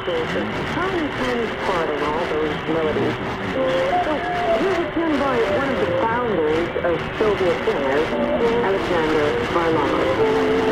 is a tiny, tiny part of all those melodies. So here's a tune by one of the founders of Soviet jazz, Alexander Varlamov.